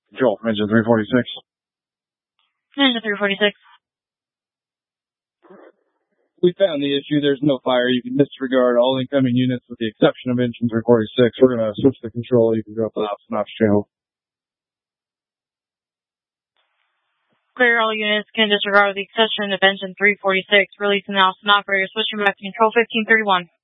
Control, engine 346. Engine 346. We found the issue. There's no fire. You can disregard all incoming units with the exception of engine 346. We're going to switch the control. You can drop the ops and ops channel. Clear, all units can disregard with the exception of engine 346. Releasing the ops and operator. Switching back to control 1531.